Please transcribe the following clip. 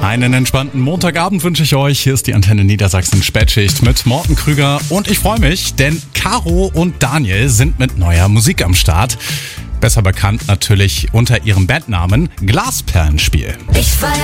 Einen entspannten Montagabend wünsche ich euch. Hier ist die Antenne Niedersachsen Spätschicht mit Morten Krüger und ich freue mich, denn Caro und Daniel sind mit neuer Musik am Start. Besser bekannt natürlich unter ihrem Bandnamen Glasperlenspiel. Ich feier